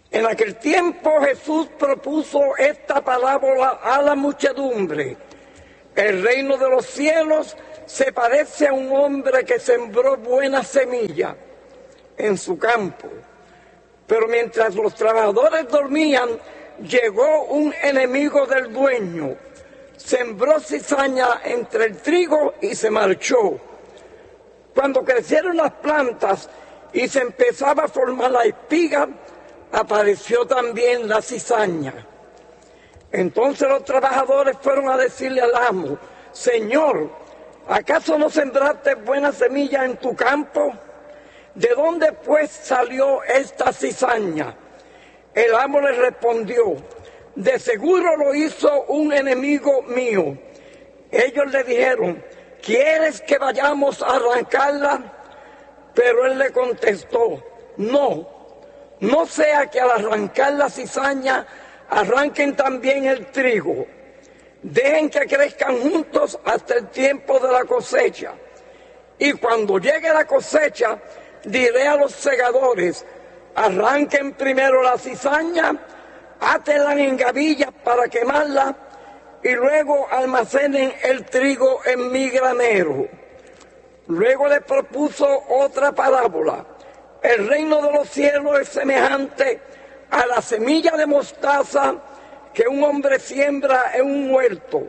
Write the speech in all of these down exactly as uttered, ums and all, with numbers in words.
En aquel tiempo Jesús propuso esta parábola a la muchedumbre. El reino de los cielos se parece a un hombre que sembró buena semilla en su campo. Pero mientras los trabajadores dormían, llegó un enemigo del dueño, sembró cizaña entre el trigo y se marchó. Cuando crecieron las plantas y se empezaba a formar la espiga, apareció también la cizaña. Entonces los trabajadores fueron a decirle al amo: Señor, ¿acaso no sembraste buena semilla en tu campo? ¿De dónde pues salió esta cizaña? El amo les respondió: de seguro lo hizo un enemigo mío. Ellos le dijeron: ¿quieres que vayamos a arrancarla? Pero él le contestó: no, no sea que al arrancar la cizaña arranquen también el trigo. Dejen que crezcan juntos hasta el tiempo de la cosecha. Y cuando llegue la cosecha, diré a los segadores: arranquen primero la cizaña, átenla en gavillas para quemarla, y luego almacenen el trigo en mi granero. Luego le propuso otra parábola: el reino de los cielos es semejante a la semilla de mostaza que un hombre siembra en un huerto.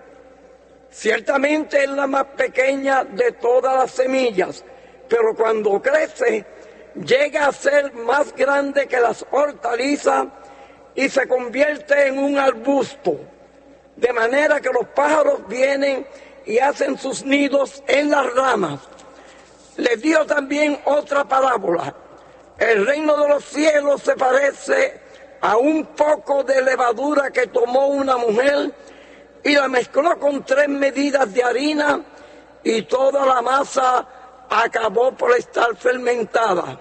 Ciertamente es la más pequeña de todas las semillas, pero cuando crece, llega a ser más grande que las hortalizas y se convierte en un arbusto, de manera que los pájaros vienen y hacen sus nidos en las ramas. Les dio también otra parábola: el reino de los cielos se parece a un poco de levadura que tomó una mujer y la mezcló con tres medidas de harina, y toda la masa acabó por estar fermentada.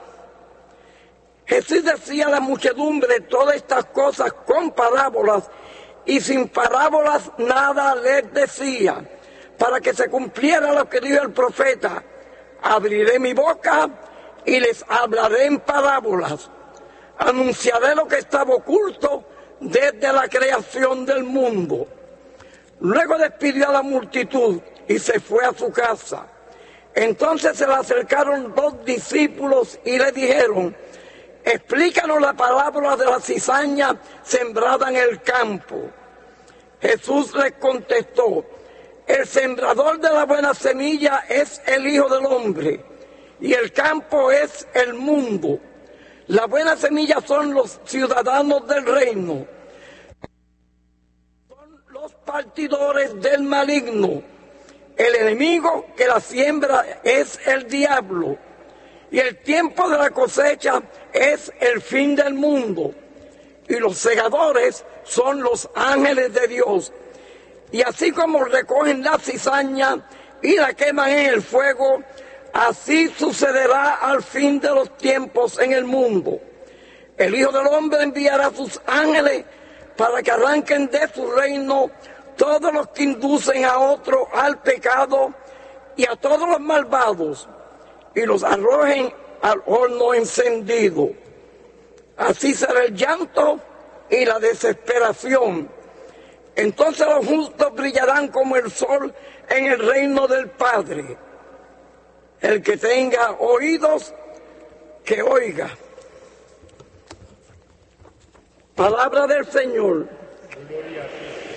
Jesús decía a la muchedumbre todas estas cosas con parábolas, y sin parábolas nada les decía, para que se cumpliera lo que dijo el profeta: abriré mi boca y les hablaré en parábolas, anunciaré lo que estaba oculto desde la creación del mundo. Luego despidió a la multitud y se fue a su casa. Entonces se le acercaron dos discípulos y le dijeron: explícanos la parábola de la cizaña sembrada en el campo. Jesús les contestó: el sembrador de la buena semilla es el Hijo del Hombre, y el campo es el mundo. La buena semilla son los ciudadanos del reino, son los partidores del maligno. El enemigo que la siembra es el diablo, y el tiempo de la cosecha es el fin del mundo, y los segadores son los ángeles de Dios. Y así como recogen la cizaña y la queman en el fuego, así sucederá al fin de los tiempos en el mundo. El Hijo del Hombre enviará a sus ángeles para que arranquen de su reino todos los que inducen a otro al pecado y a todos los malvados, y los arrojen al horno encendido. Así será el llanto y la desesperación. Entonces los justos brillarán como el sol en el reino del Padre. El que tenga oídos, que oiga. Palabra del Señor. Gloria a ti.